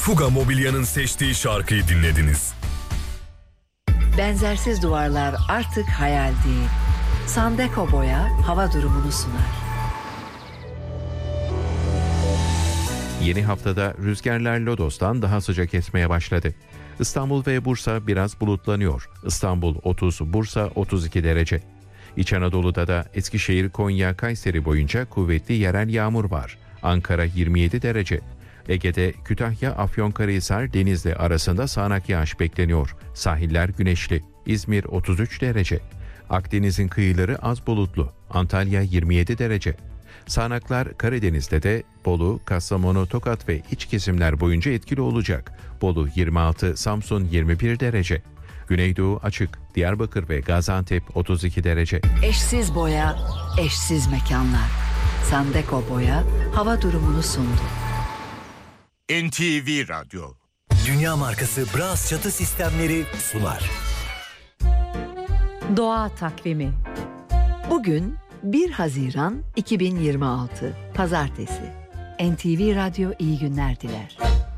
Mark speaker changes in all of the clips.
Speaker 1: Fuga Mobilya'nın seçtiği şarkıyı dinlediniz.
Speaker 2: Benzersiz duvarlar artık hayal değil. Sandeko Boya hava durumunu sunar.
Speaker 3: Yeni haftada rüzgarlar Lodos'tan daha sıcak esmeye başladı. İstanbul ve Bursa biraz bulutlanıyor. İstanbul 30, Bursa 32 derece. İç Anadolu'da da Eskişehir, Konya, Kayseri boyunca kuvvetli yerel yağmur var. Ankara 27 derece. Ege'de Kütahya, Afyonkarahisar, Denizli arasında sağanak yağış bekleniyor. Sahiller güneşli. İzmir 33 derece. Akdeniz'in kıyıları az bulutlu. Antalya 27 derece. Sağanaklar Karadeniz'de de Bolu, Kastamonu, Tokat ve iç kesimler boyunca etkili olacak. Bolu 26, Samsun 21 derece. Güneydoğu açık. Diyarbakır ve Gaziantep 32 derece.
Speaker 2: Eşsiz boya, eşsiz mekanlar. Sandeko Boya hava durumunu sundu.
Speaker 4: NTV Radyo.
Speaker 5: Dünya markası Bras çatı sistemleri sunar.
Speaker 6: Doğa takvimi.
Speaker 2: Bugün 1 Haziran 2026 Pazartesi. NTV Radyo iyi günler diler.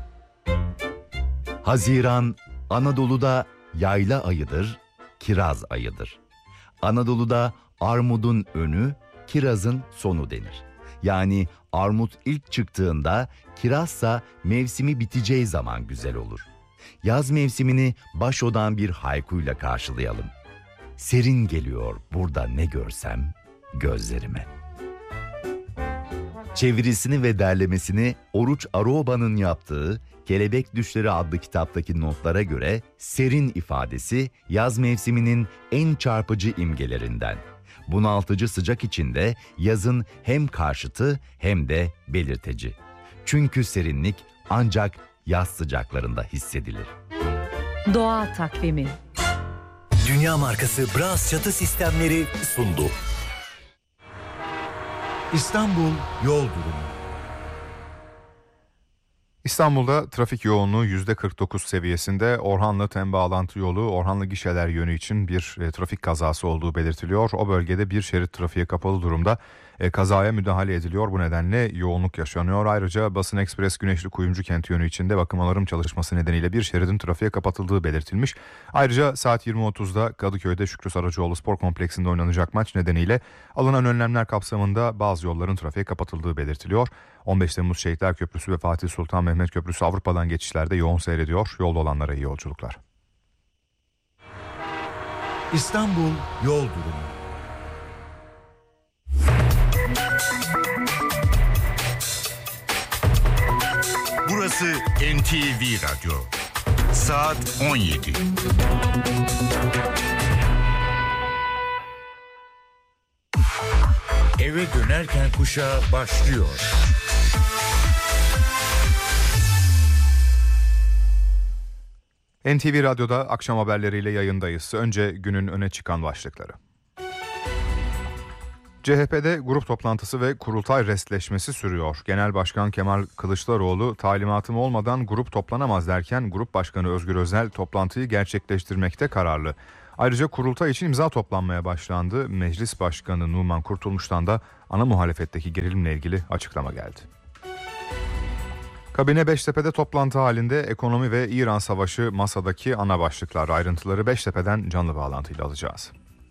Speaker 7: Haziran Anadolu'da yayla ayıdır, kiraz ayıdır. Anadolu'da armudun önü, kirazın sonu denir. Yani armut ilk çıktığında, kirazsa mevsimi biteceği zaman güzel olur. Yaz mevsimini başodan bir haykuyla karşılayalım. Serin geliyor burada ne görsem gözlerime. Çevirisini ve derlemesini Oruç Aroba'nın yaptığı Kelebek Düşleri adlı kitaptaki notlara göre serin ifadesi yaz mevsiminin en çarpıcı imgelerinden. Bunaltıcı sıcak içinde yazın hem karşıtı hem de belirteci. Çünkü serinlik ancak yaz sıcaklarında hissedilir.
Speaker 6: Doğa takvimi.
Speaker 5: Dünya markası Bras çatı sistemleri sundu. İstanbul yol durumu.
Speaker 8: İstanbul'da trafik yoğunluğu %49 seviyesinde. Orhanlı Tem bağlantı yolu Orhanlı gişeler yönü için bir trafik kazası olduğu belirtiliyor. O bölgede bir şerit trafiğe kapalı durumda. Kazaya müdahale ediliyor. Bu nedenle yoğunluk yaşanıyor. Ayrıca Basın Ekspres Güneşli Kuyumcu Kent yönü içinde bakım onarım çalışması nedeniyle bir şeridin trafiğe kapatıldığı belirtilmiş. Ayrıca saat 20.30'da Kadıköy'de Şükrü Saracoğlu Spor Kompleksinde oynanacak maç nedeniyle alınan önlemler kapsamında bazı yolların trafiğe kapatıldığı belirtiliyor. 15 Temmuz Şehitler Köprüsü ve Fatih Sultan Mehmet Köprüsü Avrupa'dan geçişlerde yoğun seyrediyor. Yolda olanlara iyi yolculuklar.
Speaker 5: İstanbul yol durumu.
Speaker 4: Burası NTV Radyo. Saat 17. Eve dönerken kuşağı başlıyor.
Speaker 8: NTV Radyo'da akşam haberleriyle yayındayız. Önce günün öne çıkan başlıkları. CHP'de grup toplantısı ve kurultay restleşmesi sürüyor. Genel Başkan Kemal Kılıçdaroğlu talimatım olmadan grup toplanamaz derken Grup Başkanı Özgür Özel toplantıyı gerçekleştirmekte kararlı. Ayrıca kurultay için imza toplanmaya başlandı. Meclis Başkanı Numan Kurtulmuş'tan da ana muhalefetteki gerilimle ilgili açıklama geldi. Kabine Beştepe'de toplantı halinde ekonomi ve İran savaşı masadaki ana başlıklar. Ayrıntıları Beştepe'den canlı bağlantıyla alacağız.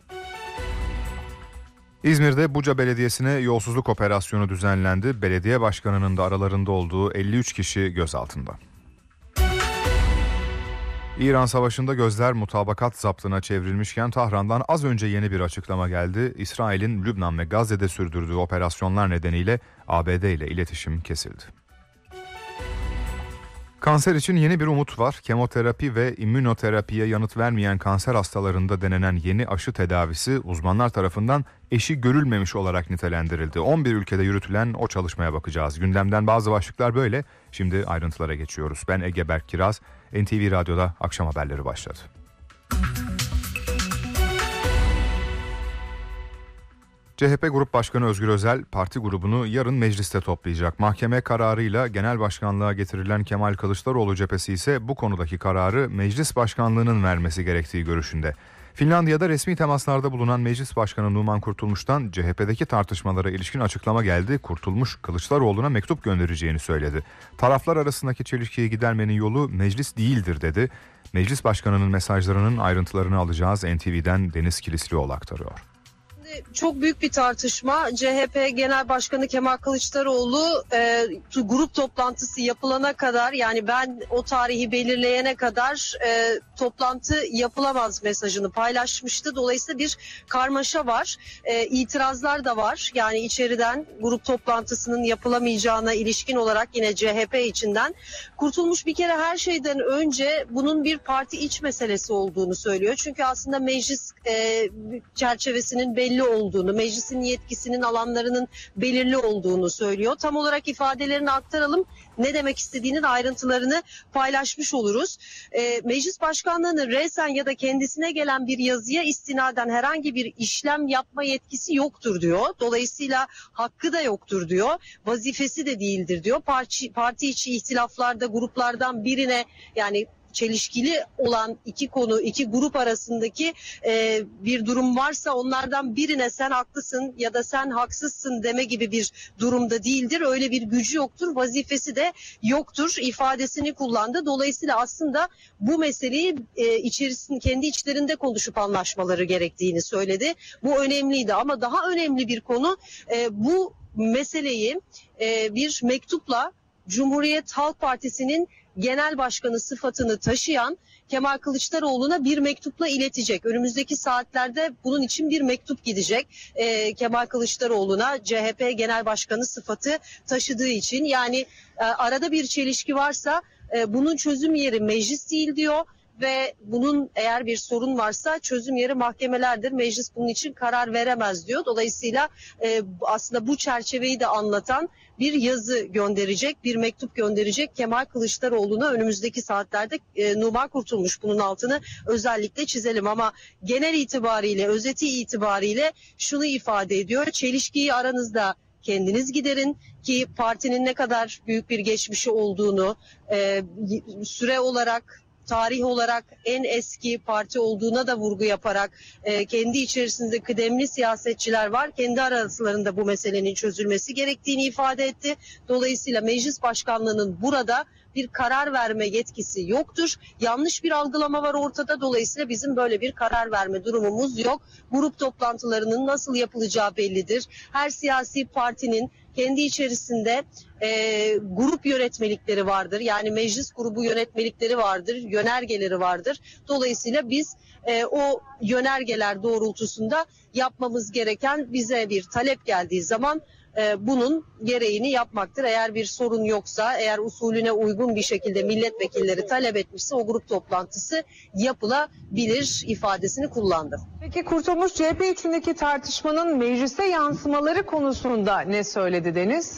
Speaker 8: İzmir'de Buca Belediyesi'ne yolsuzluk operasyonu düzenlendi. Belediye başkanının da aralarında olduğu 53 kişi gözaltında. İran Savaşı'nda gözler mutabakat zaptına çevrilmişken Tahran'dan az önce yeni bir açıklama geldi. İsrail'in Lübnan ve Gazze'de sürdürdüğü operasyonlar nedeniyle ABD ile iletişim kesildi. Kanser için yeni bir umut var. Kemoterapi ve immünoterapiye yanıt vermeyen kanser hastalarında denenen yeni aşı tedavisi uzmanlar tarafından eşi görülmemiş olarak nitelendirildi. 11 ülkede yürütülen o çalışmaya bakacağız. Gündemden bazı başlıklar böyle. Şimdi ayrıntılara geçiyoruz. Ben Ege Berk Kiraz. NTV Radyo'da akşam haberleri başladı. CHP Grup Başkanı Özgür Özel parti grubunu yarın mecliste toplayacak. Mahkeme kararıyla genel başkanlığa getirilen Kemal Kılıçdaroğlu cephesi ise bu konudaki kararı meclis başkanlığının vermesi gerektiği görüşünde. Finlandiya'da resmi temaslarda bulunan Meclis Başkanı Numan Kurtulmuş'tan CHP'deki tartışmalara ilişkin açıklama geldi. Kurtulmuş, Kılıçdaroğlu'na mektup göndereceğini söyledi. Taraflar arasındaki çelişkiyi gidermenin yolu meclis değildir dedi. Meclis Başkanı'nın mesajlarının ayrıntılarını alacağız. NTV'den Deniz Kilislioğlu aktarıyor.
Speaker 9: Çok büyük bir tartışma. CHP Genel Başkanı Kemal Kılıçdaroğlu grup toplantısı yapılana kadar, yani ben o tarihi belirleyene kadar toplantı yapılamaz mesajını paylaşmıştı. Dolayısıyla bir karmaşa var. İtirazlar da var. Yani içeriden grup toplantısının yapılamayacağına ilişkin olarak yine CHP içinden. Kurtulmuş bir kere her şeyden önce bunun bir parti iç meselesi olduğunu söylüyor. Çünkü aslında meclis çerçevesinin belli olduğunu, meclisin yetkisinin alanlarının belirli olduğunu söylüyor. Tam olarak ifadelerini aktaralım. Ne demek istediğinin ayrıntılarını paylaşmış oluruz. Meclis Başkanlığı'nın resen ya da kendisine gelen bir yazıya istinaden herhangi bir işlem yapma yetkisi yoktur diyor. Dolayısıyla hakkı da yoktur diyor. Vazifesi de değildir diyor. Parti içi ihtilaflarda gruplardan birine, yani çelişkili olan iki grup arasındaki bir durum varsa onlardan birine sen haklısın ya da sen haksızsın deme gibi bir durumda değildir. Öyle bir gücü yoktur, vazifesi de yoktur ifadesini kullandı. Dolayısıyla aslında bu meseleyi kendi içlerinde konuşup anlaşmaları gerektiğini söyledi. Bu önemliydi ama daha önemli bir konu bu meseleyi bir mektupla Cumhuriyet Halk Partisi'nin genel başkanı sıfatını taşıyan Kemal Kılıçdaroğlu'na bir mektupla iletecek. Önümüzdeki saatlerde bunun için bir mektup gidecek. Kemal Kılıçdaroğlu'na CHP genel başkanı sıfatı taşıdığı için. Yani arada bir çelişki varsa bunun çözüm yeri meclis değil diyor. Ve bunun eğer bir sorun varsa çözüm yeri mahkemelerdir. Meclis bunun için karar veremez diyor. Dolayısıyla aslında bu çerçeveyi de anlatan bir yazı gönderecek, bir mektup gönderecek Kemal Kılıçdaroğlu'na önümüzdeki saatlerde. Numan Kurtulmuş, bunun altını özellikle çizelim ama genel itibariyle, özeti itibariyle şunu ifade ediyor. Çelişkiyi aranızda kendiniz giderin ki partinin ne kadar büyük bir geçmişi olduğunu, süre olarak, tarih olarak en eski parti olduğuna da vurgu yaparak kendi içerisinde kıdemli siyasetçiler var. Kendi aralarında bu meselenin çözülmesi gerektiğini ifade etti. Dolayısıyla Meclis Başkanlığı'nın burada bir karar verme yetkisi yoktur. Yanlış bir algılama var ortada. Dolayısıyla bizim böyle bir karar verme durumumuz yok. Grup toplantılarının nasıl yapılacağı bellidir. Her siyasi partinin kendi içerisinde grup yönetmelikleri vardır. Yani meclis grubu yönetmelikleri vardır, yönergeleri vardır. Dolayısıyla biz o yönergeler doğrultusunda yapmamız gereken, bize bir talep geldiği zaman bunun gereğini yapmaktır. Eğer bir sorun yoksa, eğer usulüne uygun bir şekilde milletvekilleri talep etmişse o grup toplantısı yapılabilir ifadesini kullandı.
Speaker 10: Peki Kurtulmuş, CHP içindeki tartışmanın meclise yansımaları konusunda ne söyledi Deniz?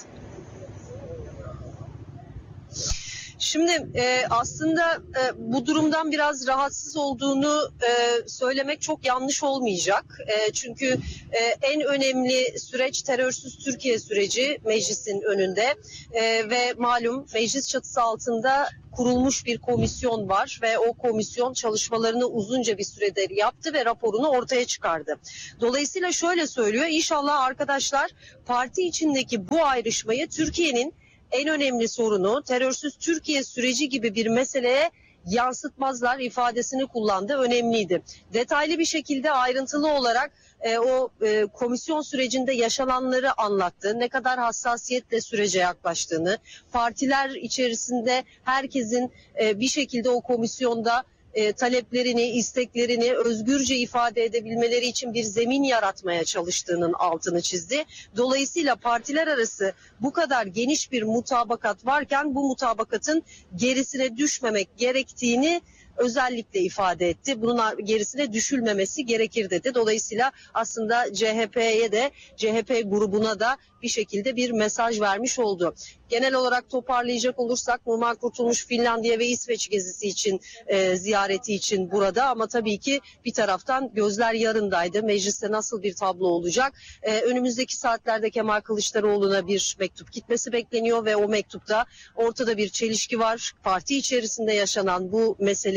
Speaker 9: Şimdi aslında bu durumdan biraz rahatsız olduğunu söylemek çok yanlış olmayacak. Çünkü en önemli süreç terörsüz Türkiye süreci meclisin önünde ve malum meclis çatısı altında kurulmuş bir komisyon var ve o komisyon çalışmalarını uzunca bir süredir yaptı ve raporunu ortaya çıkardı. Dolayısıyla şöyle söylüyor, inşallah arkadaşlar parti içindeki bu ayrışmayı Türkiye'nin en önemli sorunu terörsüz Türkiye süreci gibi bir meseleye yansıtmazlar ifadesini kullandı. Önemliydi. Detaylı bir şekilde ayrıntılı olarak o komisyon sürecinde yaşananları anlattı. Ne kadar hassasiyetle sürece yaklaştığını, partiler içerisinde herkesin bir şekilde o komisyonda taleplerini, isteklerini özgürce ifade edebilmeleri için bir zemin yaratmaya çalıştığının altını çizdi. Dolayısıyla partiler arası bu kadar geniş bir mutabakat varken bu mutabakatın gerisine düşmemek gerektiğini özellikle ifade etti. Bunun gerisine düşülmemesi gerekir dedi. Dolayısıyla aslında CHP'ye de, CHP grubuna da bir şekilde bir mesaj vermiş oldu. Genel olarak toparlayacak olursak Numan Kurtulmuş Finlandiya ve İsveç gezisi için, ziyareti için burada ama tabii ki bir taraftan gözler yarındaydı. Mecliste nasıl bir tablo olacak? Önümüzdeki saatlerde Kemal Kılıçdaroğlu'na bir mektup gitmesi bekleniyor ve o mektupta ortada bir çelişki var. Parti içerisinde yaşanan bu meseleyi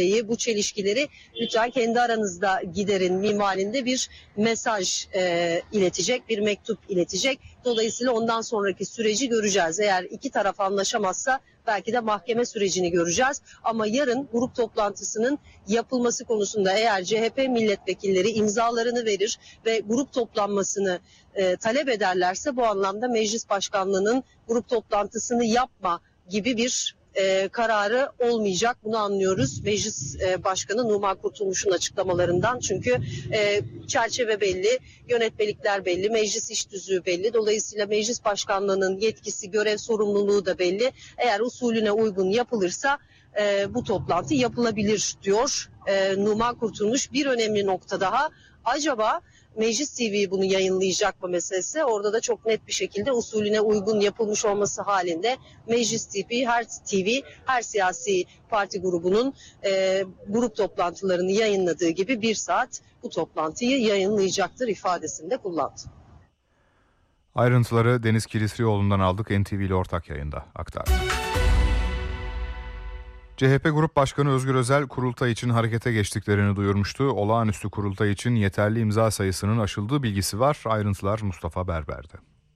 Speaker 9: dolayı bu çelişkileri lütfen kendi aranızda giderin minvalinde bir mesaj iletecek, bir mektup iletecek. Dolayısıyla ondan sonraki süreci göreceğiz. Eğer iki taraf anlaşamazsa belki de mahkeme sürecini göreceğiz. Ama yarın grup toplantısının yapılması konusunda eğer CHP milletvekilleri imzalarını verir ve grup toplanmasını talep ederlerse bu anlamda meclis başkanlığının grup toplantısını yapma gibi bir kararı olmayacak. Bunu anlıyoruz Meclis Başkanı Numan Kurtulmuş'un açıklamalarından. Çünkü çerçeve belli, yönetmelikler belli, meclis iş tüzüğü belli. Dolayısıyla Meclis Başkanlığı'nın yetkisi, görev sorumluluğu da belli. Eğer usulüne uygun yapılırsa bu toplantı yapılabilir diyor Numan Kurtulmuş. Bir önemli nokta daha. Acaba Meclis TV bunu yayınlayacak mı meselesi? Orada da çok net bir şekilde usulüne uygun yapılmış olması halinde Meclis TV, her siyasi parti grubunun grup toplantılarını yayınladığı gibi 1 saat bu toplantıyı yayınlayacaktır ifadesini de kullandı.
Speaker 8: Ayrıntıları Deniz Kilislioğlu'ndan aldık. NTV ile ortak yayında aktardı. CHP Grup Başkanı Özgür Özel kurultay için harekete geçtiklerini duyurmuştu. Olağanüstü kurultay için yeterli imza sayısının aşıldığı bilgisi var. Ayrıntılar Mustafa Berber'de.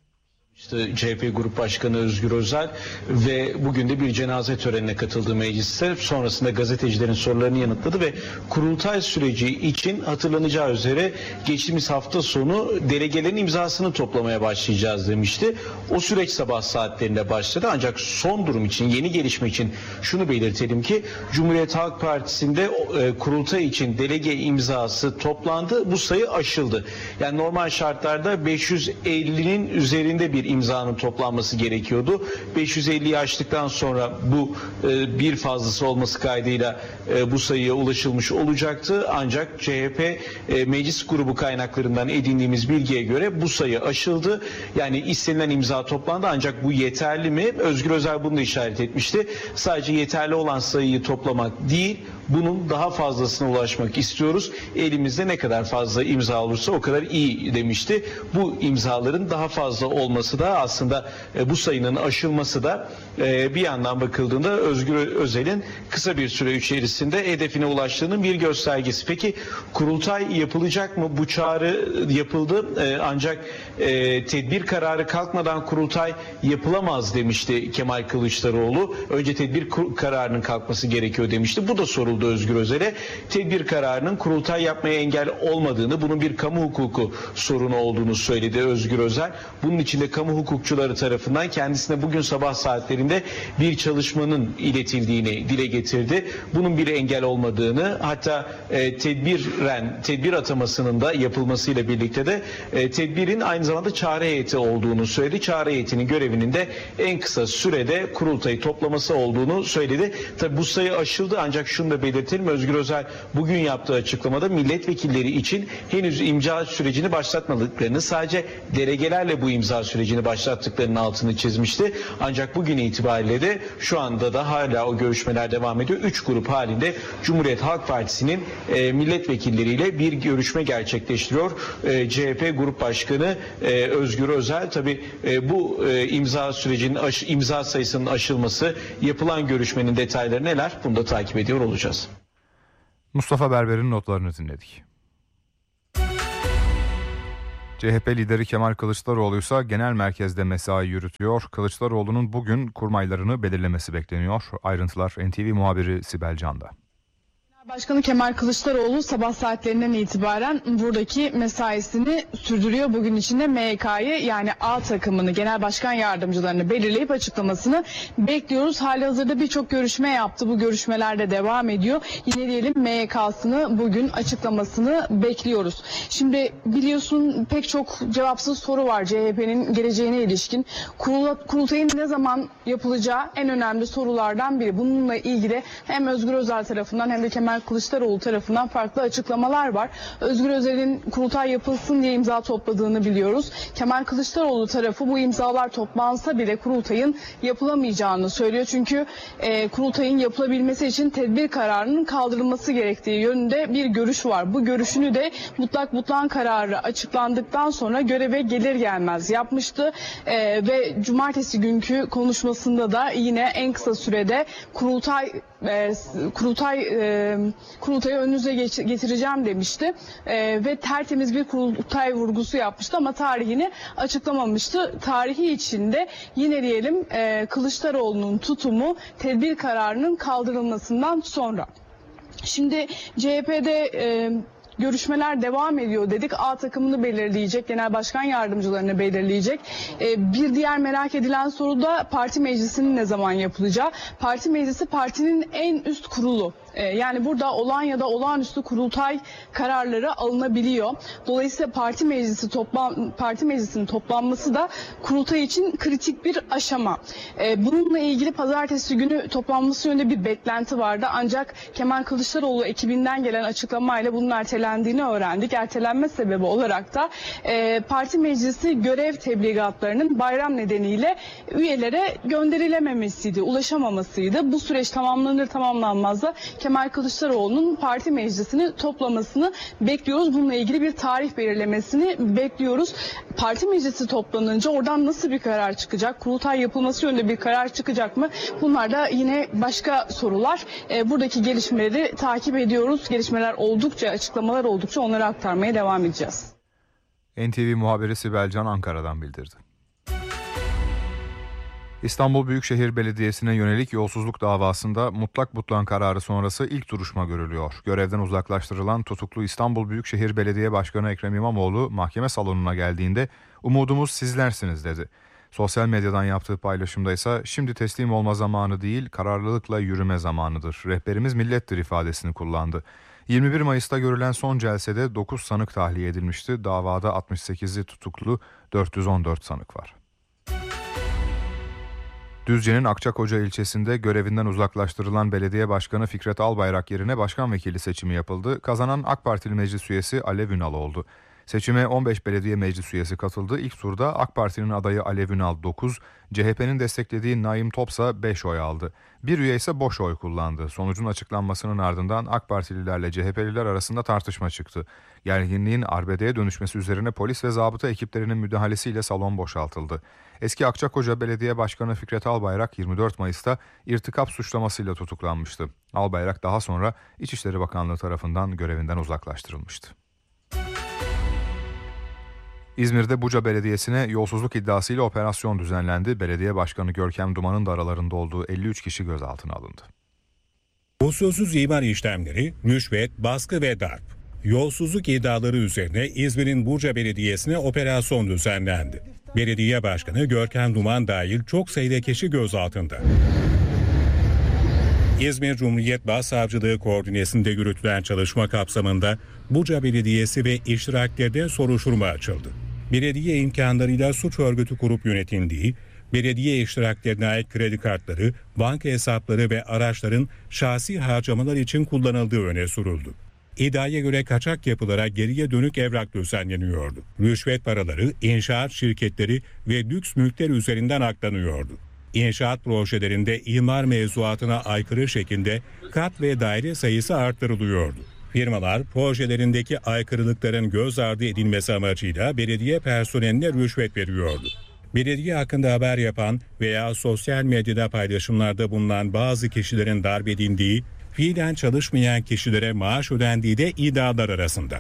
Speaker 11: CHP Grup Başkanı Özgür Özel ve bugün de bir cenaze törenine katıldı mecliste. Sonrasında gazetecilerin sorularını yanıtladı ve kurultay süreci için hatırlanacağı üzere geçtiğimiz hafta sonu delegelerin imzasını toplamaya başlayacağız demişti. O süreç sabah saatlerinde başladı ancak son durum için, yeni gelişme için şunu belirtelim ki Cumhuriyet Halk Partisi'nde kurultay için delege imzası toplandı. Bu sayı aşıldı. Yani normal şartlarda 550'nin üzerinde bir imzanın toplanması gerekiyordu. 550'yi aştıktan sonra bu bir fazlası olması kaydıyla bu sayıya ulaşılmış olacaktı. Ancak CHP meclis grubu kaynaklarından edindiğimiz bilgiye göre bu sayı aşıldı. Yani istenilen imza toplandı ancak bu yeterli mi? Özgür Özel bunu da işaret etmişti. Sadece yeterli olan sayıyı toplamak değil, bunun daha fazlasına ulaşmak istiyoruz. Elimizde ne kadar fazla imza olursa o kadar iyi demişti. Bu imzaların daha fazla olması da aslında bu sayının aşılması da bir yandan bakıldığında Özgür Özel'in kısa bir süre içerisinde hedefine ulaştığının bir göstergesi. Peki kurultay yapılacak mı? Bu çağrı yapıldı ancak tedbir kararı kalkmadan kurultay yapılamaz demişti Kemal Kılıçdaroğlu. Önce tedbir kararının kalkması gerekiyor demişti. Bu da soruldu Özgür Özel'e. Tedbir kararının kurultay yapmaya engel olmadığını, bunun bir kamu hukuku sorunu olduğunu söyledi Özgür Özel. Bunun için de kamu hukukçuları tarafından kendisine bugün sabah saatlerinde bir çalışmanın iletildiğini dile getirdi. Bunun bir engel olmadığını, hatta tedbir atamasının da yapılmasıyla birlikte de tedbirin aynı zamanda çağrı heyeti olduğunu söyledi. Çağrı heyetinin görevinin de en kısa sürede kurultayı toplaması olduğunu söyledi. Tabi bu sayı aşıldı ancak şunu da belirtelim. Özgür Özel bugün yaptığı açıklamada milletvekilleri için henüz imza sürecini başlatmadıklarını, sadece delegelerle bu imza sürecini başlattıklarının altını çizmişti. Ancak bugün itibariyle de şu anda da hala o görüşmeler devam ediyor. 3 grup halinde Cumhuriyet Halk Partisi'nin milletvekilleriyle bir görüşme gerçekleştiriyor. CHP Grup Başkanı Özgür Özel tabi bu imza sürecinin imza sayısının aşılması, yapılan görüşmenin detayları neler? Bunu da takip ediyor olacağız.
Speaker 8: Mustafa Berber'in notlarını dinledik. CHP lideri Kemal Kılıçdaroğlu ise genel merkezde mesai yürütüyor. Kılıçdaroğlu'nun bugün kurmaylarını belirlemesi bekleniyor. Ayrıntılar NTV muhabiri Sibel Can'da.
Speaker 12: Başkanı Kemal Kılıçdaroğlu sabah saatlerinden itibaren buradaki mesaisini sürdürüyor. Bugün içinde MYK'yı, yani A takımını, genel başkan yardımcılarını belirleyip açıklamasını bekliyoruz. Halihazırda birçok görüşme yaptı. Bu görüşmeler de devam ediyor. Yine diyelim MYK'sını bugün açıklamasını bekliyoruz. Şimdi biliyorsun pek çok cevapsız soru var CHP'nin geleceğine ilişkin. Kurultayın ne zaman yapılacağı en önemli sorulardan biri. Bununla ilgili hem Özgür Özel tarafından hem de Kemal Kılıçdaroğlu tarafından farklı açıklamalar var. Özgür Özel'in kurultay yapılsın diye imza topladığını biliyoruz. Kemal Kılıçdaroğlu tarafı bu imzalar toplansa bile kurultayın yapılamayacağını söylüyor. Çünkü kurultayın yapılabilmesi için tedbir kararının kaldırılması gerektiği yönünde bir görüş var. Bu görüşünü de mutlak butlan kararı açıklandıktan sonra göreve gelir gelmez yapmıştı. Ve cumartesi günkü konuşmasında da yine en kısa sürede kurultay kurultayı önünüze getireceğim demişti ve tertemiz bir kurultay vurgusu yapmıştı ama tarihini açıklamamıştı. Tarihi içinde yine diyelim Kılıçdaroğlu'nun tutumu tedbir kararının kaldırılmasından sonra. Şimdi CHP'de görüşmeler devam ediyor dedik. A takımını belirleyecek, genel başkan yardımcılarını belirleyecek. Bir diğer merak edilen soru da parti meclisinin ne zaman yapılacağı. Parti meclisi partinin en üst kurulu. Yani burada olan ya da olağanüstü kurultay kararları alınabiliyor. Dolayısıyla parti meclisinin toplanması da kurultay için kritik bir aşama. Bununla ilgili pazartesi günü toplanması yönünde bir beklenti vardı. Ancak Kemal Kılıçdaroğlu ekibinden gelen açıklamayla bunun ertelendiğini öğrendik. Ertelenme sebebi olarak da parti meclisi görev tebligatlarının bayram nedeniyle üyelere gönderilememesiydi, ulaşamamasıydı. Bu süreç tamamlanır tamamlanmaz da Kemal Kılıçdaroğlu'nun parti meclisini toplamasını bekliyoruz. Bununla ilgili bir tarih belirlemesini bekliyoruz. Parti meclisi toplanınca oradan nasıl bir karar çıkacak? Kurultay yapılması yönünde bir karar çıkacak mı? Bunlar da yine başka sorular. Buradaki gelişmeleri takip ediyoruz. Gelişmeler oldukça, açıklamalar oldukça onları aktarmaya devam edeceğiz.
Speaker 8: NTV muhabiri Sibel Can Ankara'dan bildirdi. İstanbul Büyükşehir Belediyesi'ne yönelik yolsuzluk davasında mutlak butlan kararı sonrası ilk duruşma görülüyor. Görevden uzaklaştırılan tutuklu İstanbul Büyükşehir Belediye Başkanı Ekrem İmamoğlu mahkeme salonuna geldiğinde "Umudumuz sizlersiniz" dedi. Sosyal medyadan yaptığı paylaşımda ise "Şimdi teslim olma zamanı değil, kararlılıkla yürüme zamanıdır. Rehberimiz millettir" ifadesini kullandı. 21 Mayıs'ta görülen son celsede 9 sanık tahliye edilmişti. Davada 68'li tutuklu, 414 sanık var. Düzce'nin Akçakoca ilçesinde görevinden uzaklaştırılan belediye başkanı Fikret Albayrak yerine başkan vekili seçimi yapıldı. Kazanan AK Partili meclis üyesi Alev Ünal oldu. Seçime 15 belediye meclis üyesi katıldı. İlk turda AK Parti'nin adayı Alev Ünal 9, CHP'nin desteklediği Naim Topsa 5 oy aldı. Bir üye ise boş oy kullandı. Sonucun açıklanmasının ardından AK Partililerle CHP'liler arasında tartışma çıktı. Gerginliğin arbedeye dönüşmesi üzerine polis ve zabıta ekiplerinin müdahalesiyle salon boşaltıldı. Eski Akçakoca Belediye Başkanı Fikret Albayrak 24 Mayıs'ta irtikap suçlamasıyla tutuklanmıştı. Albayrak daha sonra İçişleri Bakanlığı tarafından görevinden uzaklaştırılmıştı. İzmir'de Buca Belediyesi'ne yolsuzluk iddiasıyla operasyon düzenlendi. Belediye Başkanı Görkem Duman'ın da aralarında olduğu 53 kişi gözaltına alındı.
Speaker 13: Usulsüz imar işlemleri, rüşvet, baskı ve darp. Yolsuzluk iddiaları üzerine İzmir'in Buca Belediyesi'ne operasyon düzenlendi. Belediye Başkanı Görkem Duman dahil çok sayıda kişi gözaltında. İzmir Cumhuriyet Başsavcılığı koordinesinde yürütülen çalışma kapsamında Buca Belediyesi ve iştiraklerinde soruşturma açıldı. Belediye imkanlarıyla suç örgütü kurup yönetildiği, belediye iştiraklerine ait kredi kartları, banka hesapları ve araçların şahsi harcamalar için kullanıldığı öne sürüldü. İddiaya göre kaçak yapılara geriye dönük evrak düzenleniyordu. Rüşvet paraları, inşaat şirketleri ve lüks mülkler üzerinden aklanıyordu. İnşaat projelerinde imar mevzuatına aykırı şekilde kat ve daire sayısı arttırılıyordu. Firmalar projelerindeki aykırılıkların göz ardı edilmesi amacıyla belediye personeline rüşvet veriyordu. Belediye hakkında haber yapan veya sosyal medyada paylaşımlarda bulunan bazı kişilerin darp edildiği, fiilen çalışmayan kişilere maaş ödendiği de iddialar arasında.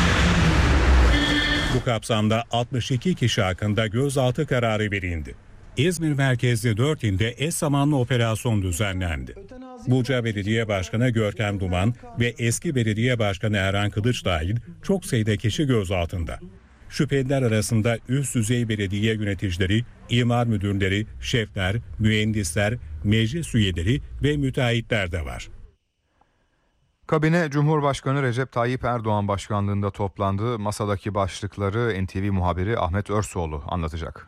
Speaker 13: Bu kapsamda 62 kişi hakkında gözaltı kararı verildi. İzmir merkezli 4 ilde eş zamanlı operasyon düzenlendi. Buca Belediye Başkanı Görkem Duman ve eski Belediye Başkanı Erhan Kılıç dahil çok sayıda kişi gözaltında. Şüpheliler arasında üst düzey belediye yöneticileri, imar müdürleri, şefler, mühendisler, meclis üyeleri ve müteahhitler de var.
Speaker 8: Kabine Cumhurbaşkanı Recep Tayyip Erdoğan başkanlığında toplandı. Masadaki başlıkları NTV muhabiri Ahmet Örsoğlu anlatacak.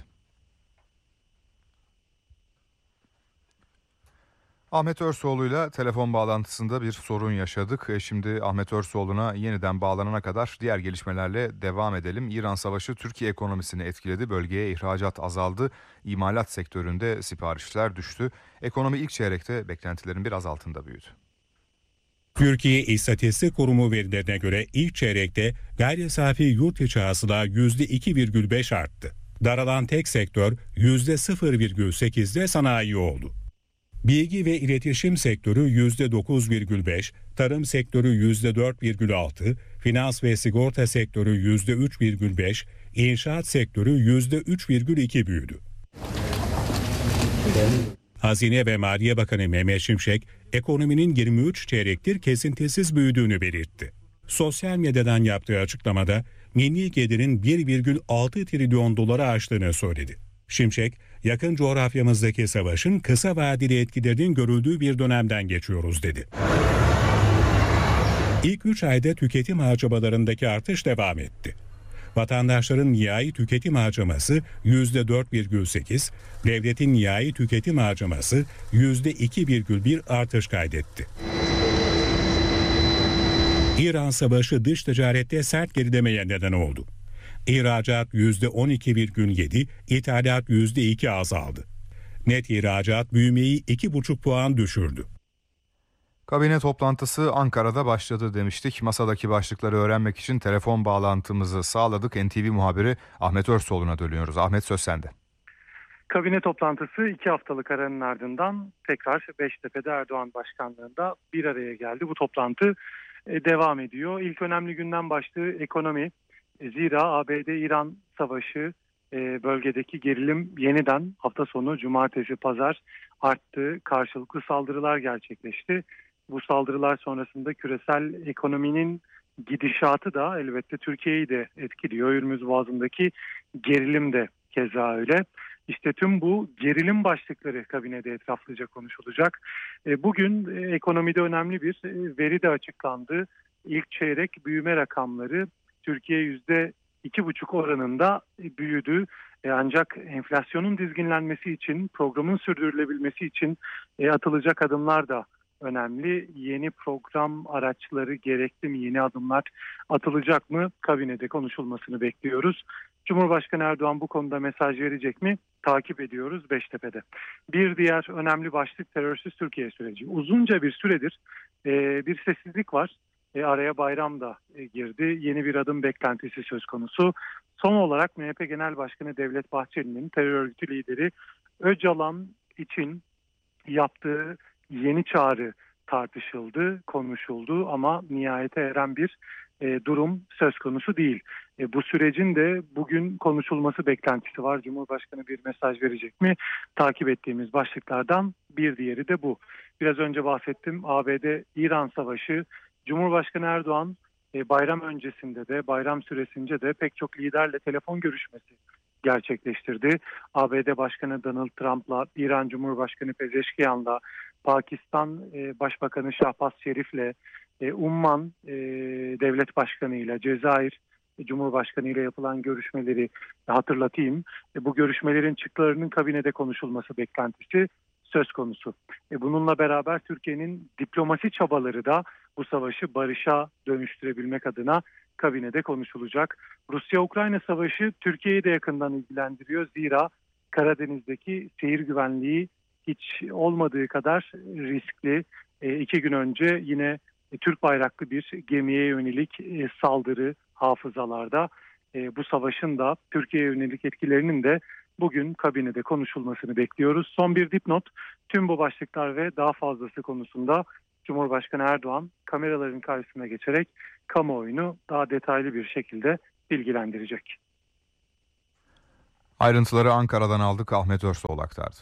Speaker 8: Ahmet Örsoğlu'yla telefon bağlantısında bir sorun yaşadık. Şimdi Ahmet Örsoğlu'na yeniden bağlanana kadar diğer gelişmelerle devam edelim. İran Savaşı Türkiye ekonomisini etkiledi. Bölgeye ihracat azaldı. İmalat sektöründe siparişler düştü. Ekonomi ilk çeyrekte beklentilerin biraz altında büyüdü.
Speaker 13: Türkiye İstatistik Kurumu verilerine göre ilk çeyrekte gayri safi yurt içi hasıla %2,5 arttı. Daralan tek sektör %0,8'de sanayi oldu. Bilgi ve iletişim sektörü %9,5, tarım sektörü %4,6, finans ve sigorta sektörü %3,5, inşaat sektörü %3,2 büyüdü. Hazine ve Maliye Bakanı Mehmet Şimşek, ekonominin 23 çeyrektir kesintisiz büyüdüğünü belirtti. Sosyal medyadan yaptığı açıklamada milli gelirin 1,6 trilyon doları aştığını söyledi. Şimşek, yakın coğrafyamızdaki savaşın kısa vadeli etkilerinin görüldüğü bir dönemden geçiyoruz dedi. İlk 3 ayda tüketim harcamalarındaki artış devam etti. Vatandaşların nihai tüketim harcaması %4,8, devletin nihai tüketim harcaması %2,1 artış kaydetti. İran Savaşı dış ticarette sert gerilemeye neden oldu. İhracat %12,7, ithalat %2 azaldı. Net ihracat büyümeyi 2,5 puan düşürdü.
Speaker 8: Kabine toplantısı Ankara'da başladı demiştik. Masadaki başlıkları öğrenmek için telefon bağlantımızı sağladık. NTV muhabiri Ahmet Örsoğlu'na dönüyoruz. Ahmet, söz sende.
Speaker 14: Kabine toplantısı 2 haftalık aranın ardından tekrar Beştepe'de Erdoğan başkanlığında bir araya geldi. Bu toplantı devam ediyor. İlk önemli günden başlığı ekonomi. Zira ABD-İran savaşı, bölgedeki gerilim yeniden hafta sonu cumartesi pazar arttı. Karşılıklı saldırılar gerçekleşti. Bu saldırılar sonrasında küresel ekonominin gidişatı da elbette Türkiye'yi de etkiliyor. Hürmüz Boğazı'ndaki gerilim de keza öyle. İşte tüm bu gerilim başlıkları kabinede etraflıca konuşulacak. Bugün ekonomide önemli bir veri de açıklandı. İlk çeyrek büyüme rakamları Türkiye %2,5 oranında büyüdü. Ancak enflasyonun dizginlenmesi için, programın sürdürülebilmesi için atılacak adımlar da önemli. Yeni program araçları gerekli mi? Yeni adımlar atılacak mı? Kabinede konuşulmasını bekliyoruz. Cumhurbaşkanı Erdoğan bu konuda mesaj verecek mi? Takip ediyoruz Beştepe'de. Bir diğer önemli başlık terörsüz Türkiye süreci. Uzunca bir süredir bir sessizlik var. Araya bayram da girdi. Yeni bir adım beklentisi söz konusu. Son olarak MHP Genel Başkanı Devlet Bahçeli'nin terör örgütü lideri Öcalan için yaptığı yeni çağrı tartışıldı, konuşuldu ama nihayete eren bir durum söz konusu değil. Bu sürecin de bugün konuşulması beklentisi var. Cumhurbaşkanı bir mesaj verecek mi? Takip ettiğimiz başlıklardan bir diğeri de bu. Biraz önce bahsettim, ABD-İran savaşı. Cumhurbaşkanı Erdoğan bayram öncesinde de bayram süresince de pek çok liderle telefon görüşmesi gerçekleştirdi. ABD Başkanı Donald Trump'la, İran Cumhurbaşkanı Pezeşkiyan'la, Pakistan Başbakanı Şahbaz Şerif'le, Umman Devlet Başkanı'yla, Cezayir Cumhurbaşkanı'yla yapılan görüşmeleri hatırlatayım. Bu görüşmelerin çıktılarının kabinede konuşulması beklentisi söz konusu. Bununla beraber Türkiye'nin diplomasi çabaları da bu savaşı barışa dönüştürebilmek adına kabinede konuşulacak. Rusya-Ukrayna savaşı Türkiye'yi de yakından ilgilendiriyor. Zira Karadeniz'deki seyir güvenliği hiç olmadığı kadar riskli. 2 gün önce yine Türk bayraklı bir gemiye yönelik saldırı hafızalarda. Bu savaşın da Türkiye'ye yönelik etkilerinin de bugün kabinede konuşulmasını bekliyoruz. Son bir dipnot, tüm bu başlıklar ve daha fazlası konusunda Cumhurbaşkanı Erdoğan kameraların karşısına geçerek kamuoyunu daha detaylı bir şekilde bilgilendirecek.
Speaker 8: Ayrıntıları Ankara'dan aldık, Ahmet Örsoğlu aktardı.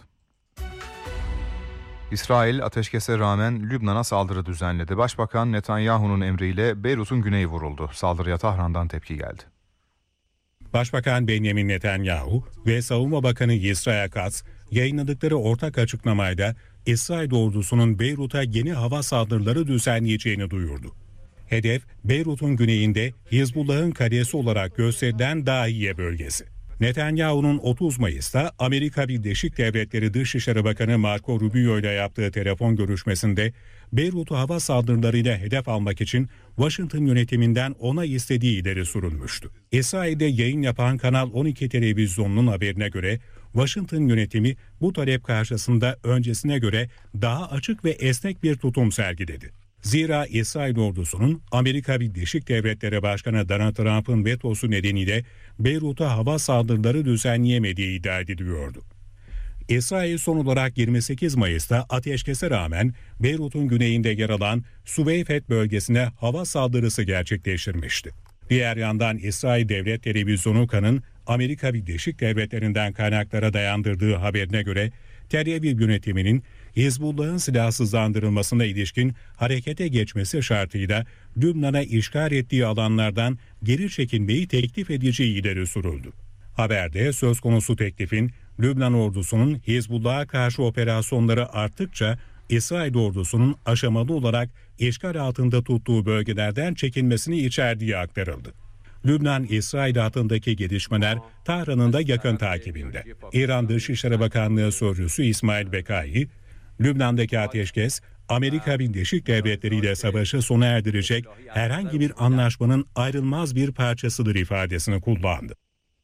Speaker 8: İsrail ateşkese rağmen Lübnan'a saldırı düzenledi. Başbakan Netanyahu'nun emriyle Beyrut'un güneyi vuruldu. Saldırıya Tahran'dan tepki geldi.
Speaker 13: Başbakan Benjamin Netanyahu ve Savunma Bakanı Israel Katz yayınladıkları ortak açıklamayla İsrail ordusunun Beyrut'a yeni hava saldırıları düzenleyeceğini duyurdu. Hedef, Beyrut'un güneyinde Hizbullah'ın kalesi olarak gösterilen Dahiye bölgesi. Netanyahu'nun 30 Mayıs'ta Amerika Birleşik Devletleri Dışişleri Bakanı Marco Rubio ile yaptığı telefon görüşmesinde Beyrut'u hava saldırılarıyla hedef almak için Washington yönetiminden onay istediği ileri sürülmüştü. İsrail'de yayın yapan Kanal 12 televizyonunun haberine göre Washington yönetimi bu talep karşısında öncesine göre daha açık ve esnek bir tutum sergiledi. Zira İsrail ordusunun Amerika Birleşik Devletleri Başkanı Donald Trump'ın vetosu nedeniyle Beyrut'a hava saldırıları düzenleyemediği iddia ediliyordu. İsrail son olarak 28 Mayıs'ta ateşkese rağmen Beyrut'un güneyinde yer alan Süveyfet bölgesine hava saldırısı gerçekleştirmişti. Diğer yandan İsrail Devlet Televizyonu Kan'ın Amerika Birleşik Devletleri'nden kaynaklara dayandırdığı haberine göre Tel Aviv yönetiminin Hizbullah'ın silahsızlandırılmasına ilişkin harekete geçmesi şartıyla Lübnan'a işgal ettiği alanlardan geri çekilmeyi teklif edeceği ileri sürüldü. Haberde söz konusu teklifin Lübnan ordusunun Hizbullah'a karşı operasyonları arttıkça İsrail ordusunun aşamalı olarak işgal altında tuttuğu bölgelerden çekilmesini içerdiği aktarıldı. Lübnan-İsrail hattındaki gelişmeler Tahran'ın da yakın takibinde. İran Dışişleri Bakanlığı Sözcüsü İsmail Bekai, Lübnan'daki ateşkes, Amerika Birleşik Devletleri ile savaşı sona erdirecek herhangi bir anlaşmanın ayrılmaz bir parçasıdır ifadesini kullandı.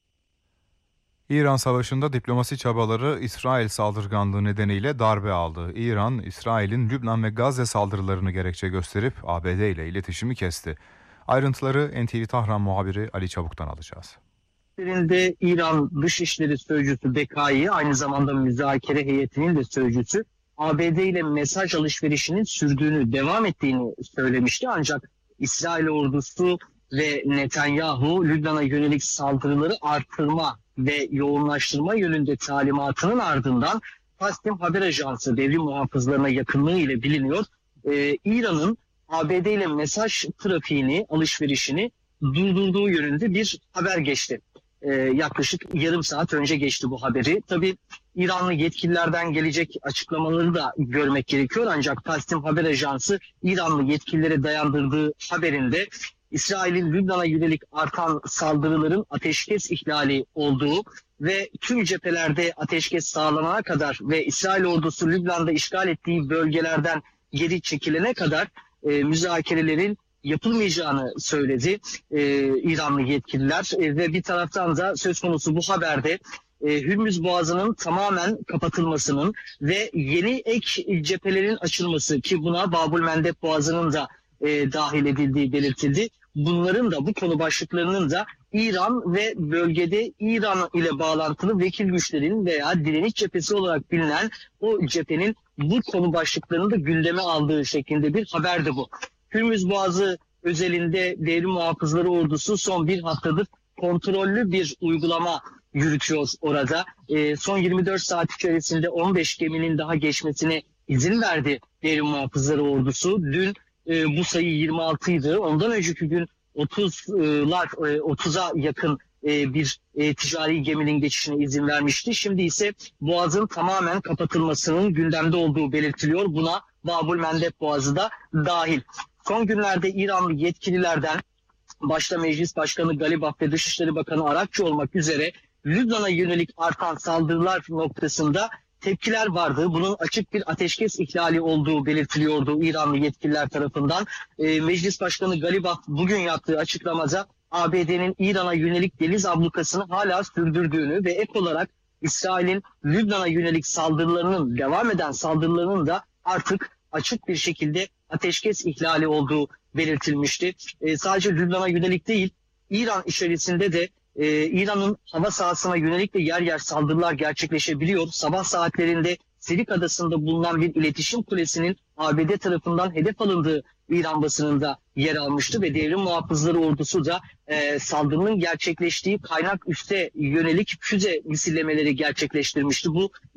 Speaker 8: İran Savaşı'nda diplomasi çabaları İsrail saldırganlığı nedeniyle darbe aldı. İran, İsrail'in Lübnan ve Gazze saldırılarını gerekçe gösterip ABD ile iletişimi kesti. Ayrıntıları NTV Tahran muhabiri Ali Çabuk'tan alacağız.
Speaker 15: İran Dışişleri Sözcüsü Bekai, aynı zamanda müzakere heyetinin de sözcüsü, ABD ile mesaj alışverişinin sürdüğünü, devam ettiğini söylemişti. Ancak İsrail ordusu ve Netanyahu Lübnan'a yönelik saldırıları artırma ve yoğunlaştırma yönünde talimatının ardından Tasnim Haber Ajansı devrim muhafızlarına yakınlığı ile biliniyor. İran'ın ABD ile mesaj trafiğini, alışverişini durdurduğu yönünde bir haber geçti. Yaklaşık yarım saat önce geçti bu haberi. Tabii İranlı yetkililerden gelecek açıklamaları da görmek gerekiyor. Ancak Tasnim Haber Ajansı İranlı yetkililere dayandırdığı haberinde İsrail'in Lübnan'a yönelik artan saldırıların ateşkes ihlali olduğu ve tüm cephelerde ateşkes sağlanana kadar ve İsrail ordusu Lübnan'da işgal ettiği bölgelerden geri çekilene kadar müzakerelerin yapılmayacağını söyledi İranlı yetkililer ve bir taraftan da söz konusu bu haberde Hürmüz Boğazı'nın tamamen kapatılmasının ve yeni ek cephelerin açılması, ki buna Babul Mendeb Boğazı'nın da dahil edildiği belirtildi. Bunların da, bu konu başlıklarının da İran ve bölgede İran ile bağlantılı vekil güçlerin veya direniş cephesi olarak bilinen o cephenin bu konu başlıklarını da gündeme aldığı şeklinde bir haberdi bu. Hürmüz Boğazı özelinde devrim muhafızları ordusu son bir haftadır kontrollü bir uygulama yürütüyor orada. Son 24 saat içerisinde 15 geminin daha geçmesine izin verdi devrim muhafızları ordusu. Dün bu sayı 26 idi. Ondan önceki gün 30'a yakın bir ticari geminin geçişine izin vermişti. Şimdi ise Boğaz'ın tamamen kapatılmasının gündemde olduğu belirtiliyor. Buna Babul Mendeb Boğazı da dahil. Son günlerde İranlı yetkililerden başta Meclis Başkanı Galibaf ve Dışişleri Bakanı Arakçı olmak üzere Lübnan'a yönelik artan saldırılar noktasında tepkiler vardı. Bunun açık bir ateşkes ihlali olduğu belirtiliyordu İranlı yetkililer tarafından. Meclis Başkanı Galibaf bugün yaptığı açıklamada ABD'nin İran'a yönelik deniz ablukasını hala sürdürdüğünü ve ek olarak İsrail'in Lübnan'a yönelik saldırılarının, devam eden saldırılarının da artık açık bir şekilde ateşkes ihlali olduğu belirtilmişti. Sadece Lübnan'a yönelik değil, İran içerisinde de İran'ın hava sahasına yönelik de yer yer saldırılar gerçekleşebiliyor. Sabah saatlerinde Sirik Adası'nda bulunan bir iletişim kulesinin ABD tarafından hedef alındığı İran basınında yer almıştı ve devrim muhafızları ordusu da saldırının gerçekleştiği kaynak üsse yönelik füze misillemeleri gerçekleştirmişti. Bu